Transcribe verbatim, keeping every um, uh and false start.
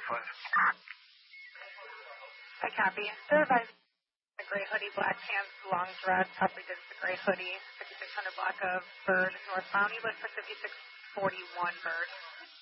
foot. I copy. They're advised a gray hoodie, black pants, long dress, probably just the gray hoodie, fifty-six hundred block of Bird, northbound. You look for fifty-six forty-one Bird.